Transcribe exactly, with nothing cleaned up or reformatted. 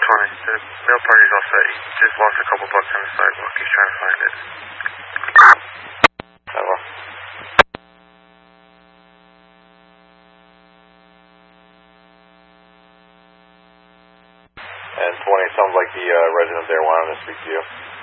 twenty. The mail party's all set. He just lost a couple bucks on the sidewalk. He's trying to find it. Hello. And twenty, sounds like the uh, resident there wanted to speak to you.